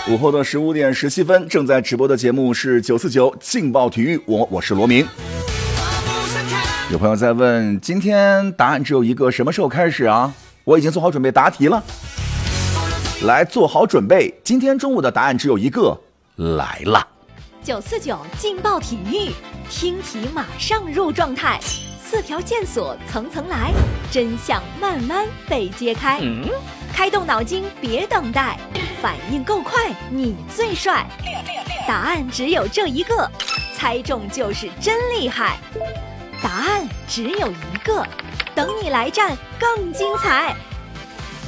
午后的15:17，正在直播的节目是949劲爆体育，我是罗明。有朋友在问，今天答案只有一个，什么时候开始啊？我已经做好准备答题了，来做好准备，今天中午的答案只有一个，来了。 949劲爆体育，听题马上入状态，4条线索层层来，真相慢慢被揭开。开动脑筋别等待，反应够快你最帅。答案只有这一个，猜中就是真厉害。答案只有一个，等你来战更精彩。